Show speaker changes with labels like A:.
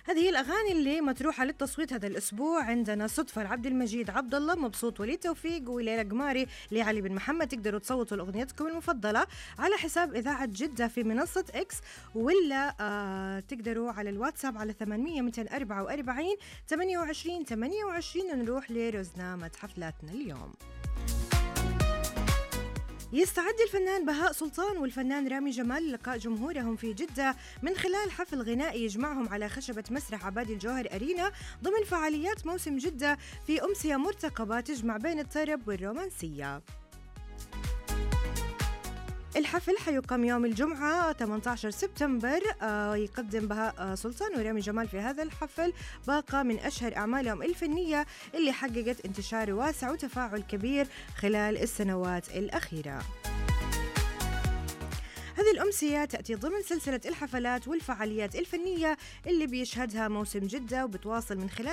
A: هذه الأغاني اللي مطروحة للتصويت هذا الأسبوع. عندنا صدفة لعبد المجيد عبد الله، مبسوط وليد توفيق، وليلى قماري لعلي بن محمد. تقدروا تصوتوا لأغنيتكم المفضلة على حساب إذاعة جدة في منصة إكس، ولا تقدروا على الواتساب على 800 244 28 28. ونروح لرزنامة حفلاتنا اليوم. يستعد الفنان بهاء سلطان والفنان رامي جمال للقاء جمهورهم في جدة من خلال حفل غنائي يجمعهم على خشبة مسرح عبادي الجوهر أرينا ضمن فعاليات موسم جدة في أمسية مرتقبة تجمع بين الطرب والرومانسية. الحفل حيقام يوم الجمعة 18 سبتمبر. يقدم بهاء سلطان ورامي جمال في هذا الحفل باقة من أشهر أعمالهم الفنية اللي حققت انتشار واسع وتفاعل كبير خلال السنوات الأخيرة. هذه الأمسية تأتي ضمن سلسلة الحفلات والفعاليات الفنية اللي بيشهدها موسم جدة، وبتواصل من خلال